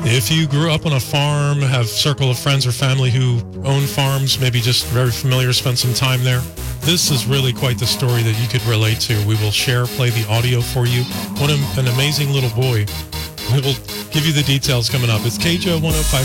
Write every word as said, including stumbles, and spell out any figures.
If you grew up on a farm, have a circle of friends or family who own farms, maybe just very familiar, spent some time there, this is really quite the story that you could relate to. We will share, play the audio for you. What an amazing little boy. We will give you the details coming up. It's K J O one oh five.